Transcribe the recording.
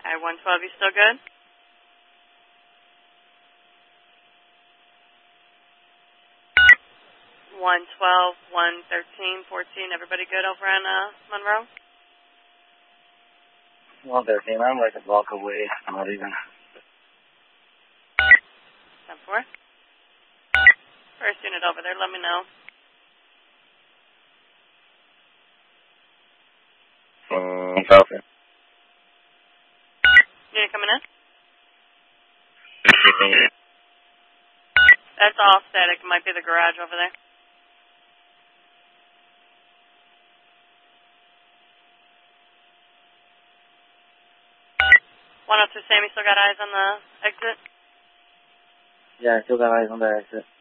Okay, 112, you still good? One 113, 14. Everybody good over on Monroe? 113. I'm like a block away. Not even. 10-4. First unit over there. Let me know. Copy. Unit coming in? That's all static. It might be the garage over there. One up to Sammy. Still got eyes on the exit? Yeah, I still got eyes on the exit.